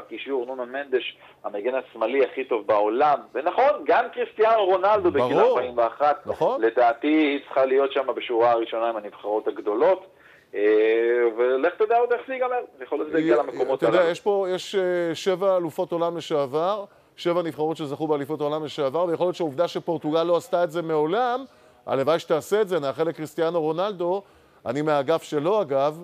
בקישור נונו מנדש, המגן השמאלי הכי טוב בעולם, ונכון, גם קריסטיאנו רונלדו בגיל 41, נכון. לדעתי היא צריכה להיות שם בשורה הראשונה עם הנבחרות הגדולות, ולך תדע עוד איך זה ייגמר, יכול להיות שזה יגיע למקומות הללו. אתה יודע, יש 7 אלופות עולם לשעבר, 7 נבחרות שזכו באליפות העולם לשעבר, ויכול להיות שהעובדה שפורטוגל לא עשתה את זה מעולם, הלוואי שתעשה את זה, נאחל לקריסטיאנו רונלדו, אני מהאגף שלו אגב,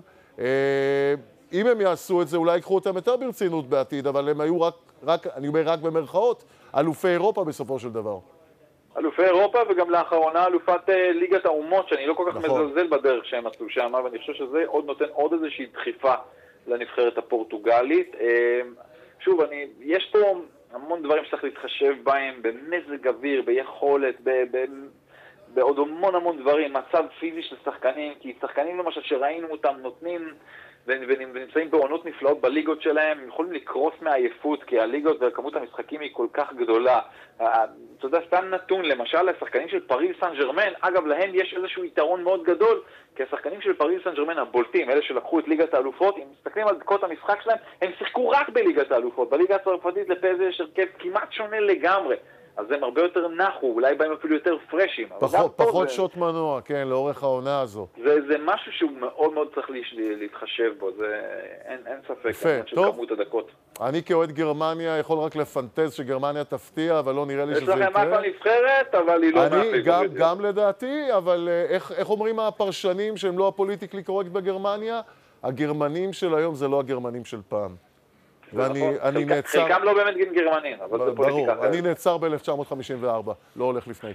אם הם יעשו את זה אולי יקחו אותם יותר ברצינות בעתיד, אבל הם היו אני אומר רק במרכאות, אלופי אירופה בסופו של דבר. אלופי אירופה וגם לאחרונה אלופת ליגת האומות, שאני לא כל כך מזלזל בדרך שהם עשו שם, ואני חושב שזה עוד נותן עוד איזושהי דחיפה לנבחרת הפורטוגלית. שוב, יש פה המון דברים שצריך להתחשב בהם, במזג אוויר, ביכולת, בעוד המון דברים, מצב פיזי של שחקנים, כי שחקנים למשל שראינו אותם נותנים ונמצאים בעונות נפלאות בליגות שלהם, הם יכולים לקרוס מעייפות, כי הליגות וכמות המשחקים היא כל כך גדולה. אתה יודע, סתם נתון, למשל, השחקנים של פריז סן ז'רמן, אגב, להם יש איזשהו יתרון מאוד גדול, כי השחקנים של פריז סן ז'רמן הבולטים, אלה שלקחו את ליגת האלופות, אם מסתכלים על דקות המשחק שלהם, הם שיחקו רק בליגת האלופות. בליגה הצרפתית לפז יש הרכב כמעט שונה לגמרי. אז הם הרבה יותר נחו, אולי בהם אפילו יותר פרשים. פחות שוט מנוע, כן, לאורך העונה הזו. זה משהו שהוא מאוד מאוד צריך להתחשב בו, אין ספק, של כמות הדקות. אני כאוהד גרמניה יכול רק לפנטז שגרמניה תפתיע, אבל לא נראה לי שזה יקרה. יש לכם אחלה נבחרת, אבל היא לא מהפייבוריטית. גם לדעתי, אבל איך אומרים הפרשנים שהם לא הפוליטיקלי קורקט בגרמניה? הגרמנים של היום זה לא הגרמנים של פעם. ואני נעצר... חלקם לא באמת גרמנים, אבל זה פוליטיקה. ברור, אני נעצר ב-1954, לא הולך לפני.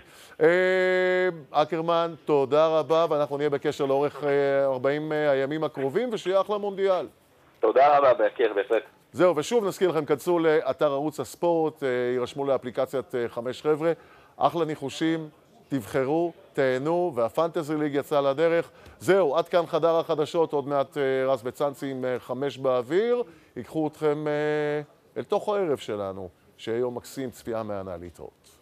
אקרמן, תודה רבה, ואנחנו נהיה בקשר לאורך 40 הימים הקרובים, ושיהיה אחלה מונדיאל. תודה רבה, בהכיר, בהחלט. זהו, ושוב נזכיר לכם, כנסו לאתר ערוץ הספורט, יירשמו לאפליקציית 5 חבר'ה, אחלה ניחושים, תבחרו, תהנו, והפנטזי ליג יצא לדרך. זהו, עד כאן חדר החדשות, עוד מעט רז וצאנצי עם 5 באוויר, ייקחו אתכם אל תוך הערב שלנו, שיהיה יום מקסים, צפייה מהנה להתראות.